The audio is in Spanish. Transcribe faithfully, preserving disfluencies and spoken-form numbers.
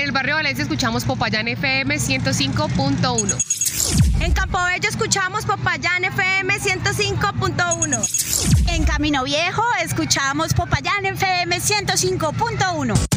el barrio Valencia escuchamos Popayán F M ciento cinco punto uno. En Campobello escuchamos Popayán F M ciento cinco punto uno. En Camino Viejo escuchamos Popayán F M ciento cinco punto uno.